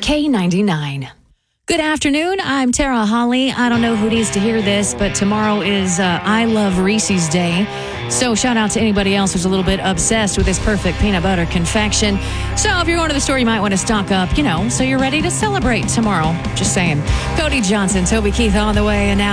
K99. Good afternoon. I'm Tara Holly. I don't know who needs to hear this, but tomorrow is I Love Reese's Day. So shout out to anybody else who's a little bit obsessed with this perfect peanut butter confection. So if you're going to the store, you might want to stock up, so you're ready to celebrate tomorrow. Just saying. Cody Johnson, Toby Keith on the way, and now